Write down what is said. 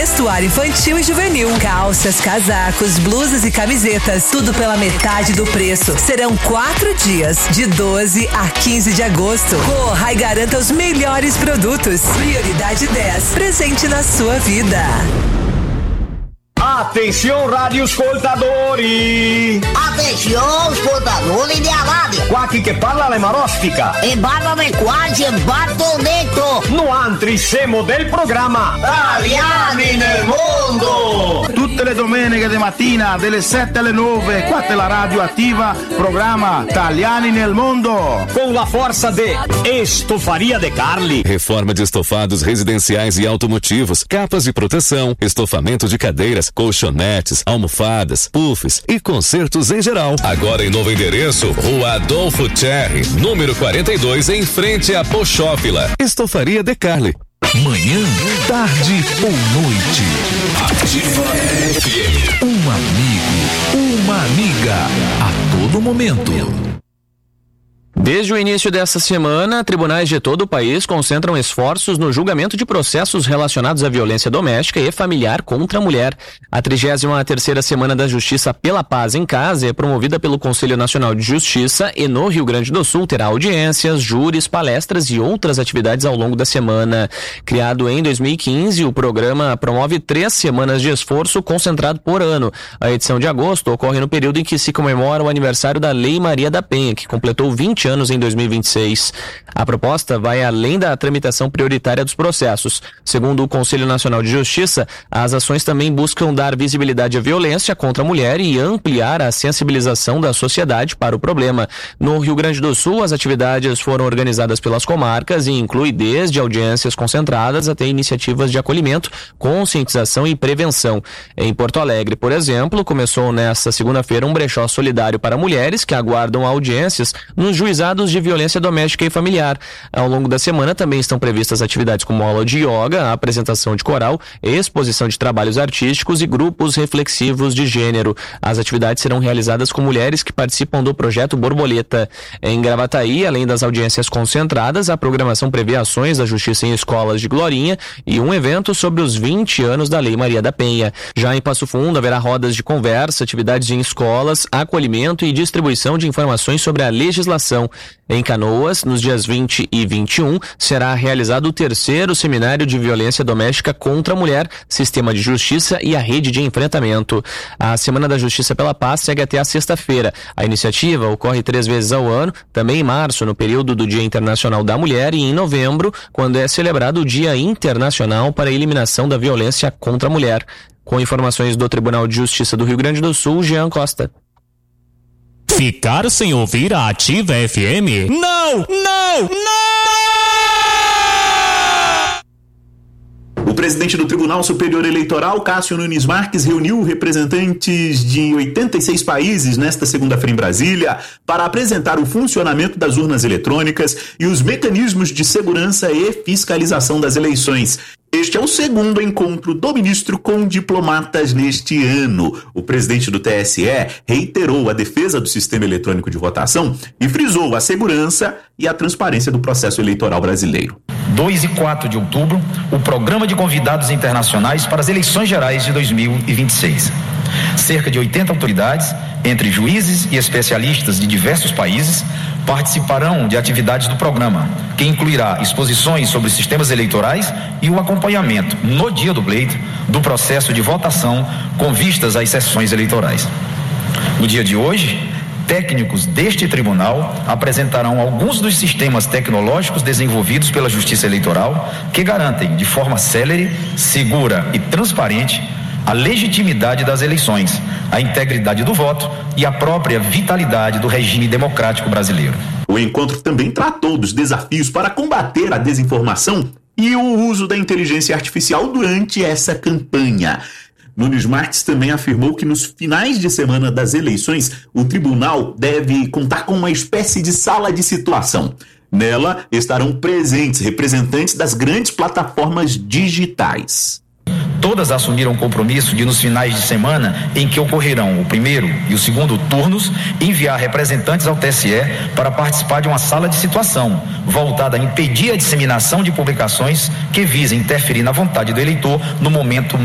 vestuário infantil e juvenil, calças, casacos, blusas e camisetas, tudo pela metade do preço. Serão 4 dias, de 12 a 15 de agosto. Corra e garanta os melhores produtos. Prioridade 10, presente na sua vida. Atenção, radioascoltatori! Atenção, ascoltatori di Aladdin! Qua chi che parla la marostica! E parlano quasi e batto detto! No altri siamo del programma Italiani nel Mondo! Tutte le domeniche di mattina, dalle 7 alle 9, qua è la radio attiva, programma Italiani nel Mondo! Com la força de Estofaria De Carli. Reforma de estofados residenciais e automotivos, capas de proteção, estofamento de cadeiras, colchonetes, almofadas, puffs e consertos em geral. Agora em novo endereço, Rua Adolfo Cherry, número 42, em frente à Pochófila. Estofaria De Carli. Manhã, tarde ou noite. Ativa FM. Um amigo, uma amiga, a todo momento. Desde o início dessa semana, tribunais de todo o país concentram esforços no julgamento de processos relacionados à violência doméstica e familiar contra a mulher. A 33ª Semana da Justiça pela Paz em Casa é promovida pelo Conselho Nacional de Justiça e no Rio Grande do Sul terá audiências, júris, palestras e outras atividades ao longo da semana. Criado em 2015, o programa promove 3 semanas de esforço concentrado por ano. A edição de agosto ocorre no período em que se comemora o aniversário da Lei Maria da Penha, que completou 20 anos em 2026. A proposta vai além da tramitação prioritária dos processos. Segundo o Conselho Nacional de Justiça, as ações também buscam dar visibilidade à violência contra a mulher e ampliar a sensibilização da sociedade para o problema. No Rio Grande do Sul, as atividades foram organizadas pelas comarcas e inclui desde audiências concentradas até iniciativas de acolhimento, conscientização e prevenção. Em Porto Alegre, por exemplo, começou nesta segunda-feira um brechó solidário para mulheres que aguardam audiências nos juizados de violência doméstica e familiar. Ao longo da semana também estão previstas atividades como aula de yoga, apresentação de coral, exposição de trabalhos artísticos e grupos reflexivos de gênero. As atividades serão realizadas com mulheres que participam do projeto Borboleta. Em Gravataí, além das audiências concentradas, a programação prevê ações da Justiça em escolas de Glorinha e um evento sobre os 20 anos da Lei Maria da Penha. Já em Passo Fundo, haverá rodas de conversa, atividades em escolas, acolhimento e distribuição de informações sobre a legislação. Em Canoas, nos dias 20 e 21, será realizado o 3º Seminário de Violência Doméstica contra a Mulher, Sistema de Justiça e a Rede de Enfrentamento. A Semana da Justiça pela Paz segue até a sexta-feira. A iniciativa ocorre 3 vezes ao ano, também em março, no período do Dia Internacional da Mulher, e em novembro, quando é celebrado o Dia Internacional para a Eliminação da Violência contra a Mulher. Com informações do Tribunal de Justiça do Rio Grande do Sul, Jean Costa. Ficar sem ouvir a Ativa FM? Não! O presidente do Tribunal Superior Eleitoral, Cássio Nunes Marques, reuniu representantes de 86 países nesta segunda-feira em Brasília para apresentar o funcionamento das urnas eletrônicas e os mecanismos de segurança e fiscalização das eleições. Este é o 2º encontro do ministro com diplomatas neste ano. O presidente do TSE reiterou a defesa do sistema eletrônico de votação e frisou a segurança e a transparência do processo eleitoral brasileiro. 2 e 4 de outubro, o Programa de Convidados Internacionais para as Eleições Gerais de 2026. Cerca de 80 autoridades, entre juízes e especialistas de diversos países, participarão de atividades do programa, que incluirá exposições sobre sistemas eleitorais e o acompanhamento, no dia do pleito, do processo de votação com vistas às sessões eleitorais. No dia de hoje, técnicos deste tribunal apresentarão alguns dos sistemas tecnológicos desenvolvidos pela Justiça Eleitoral que garantem, de forma célere, segura e transparente, a legitimidade das eleições, a integridade do voto e a própria vitalidade do regime democrático brasileiro. O encontro também tratou dos desafios para combater a desinformação e o uso da inteligência artificial durante essa campanha. Nunes Marques também afirmou que nos finais de semana das eleições, o tribunal deve contar com uma espécie de sala de situação. Nela estarão presentes representantes das grandes plataformas digitais. Todas assumiram o compromisso de, nos finais de semana em que ocorrerão o 1º e o 2º turnos, enviar representantes ao TSE para participar de uma sala de situação, voltada a impedir a disseminação de publicações que visem interferir na vontade do eleitor no momento